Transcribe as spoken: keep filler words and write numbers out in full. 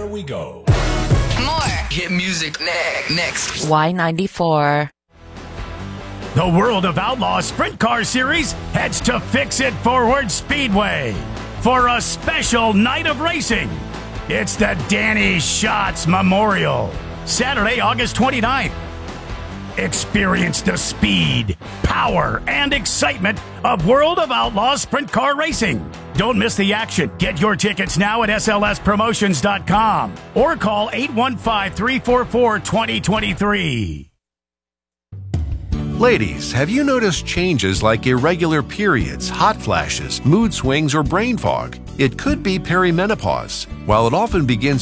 Here we go. More hit music ne- next. Y ninety-four. The World of Outlaws Sprint Car Series heads to Fix It Forward Speedway for a special night of racing. It's the Danny Schatz Memorial, Saturday, August twenty-ninth. Experience the speed, power, and excitement of World of Outlaws Sprint Car Racing. Don't miss the action. Get your tickets now at S L S promotions dot com or call eight one five, three four four, two zero two three. Ladies, have you noticed changes like irregular periods, hot flashes, mood swings, or brain fog? It could be perimenopause. While it often begins